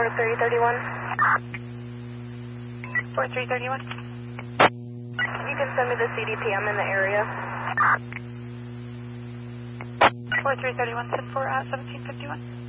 4331. 4331. You can send me the CDP. I'm in the area. 4331, send for 1751.